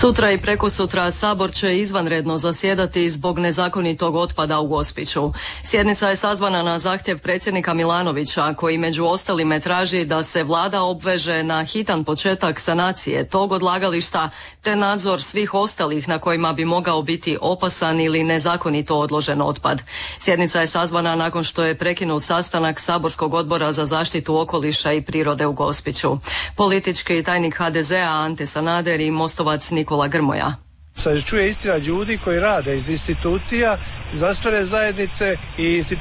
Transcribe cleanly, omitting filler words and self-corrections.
Sutra i prekosutra Sabor će izvanredno zasjedati zbog nezakonitog otpada u Gospiću. Sjednica je sazvana na zahtjev predsjednika Milanovića, koji među ostalime traži da se vlada obveže na hitan početak sanacije tog odlagališta te nadzor svih ostalih na kojima bi mogao biti opasan ili nezakonito odložen otpad. Sjednica je sazvana nakon što je prekinut sastanak Saborskog odbora za zaštitu okoliša i prirode u Gospiću. Politički tajnik HDZ-a Ante Sanader i mostovac Nikola Grmoja. Sad čuje istina ljudi koji rade iz institucija, znanstvene zajednice i institucija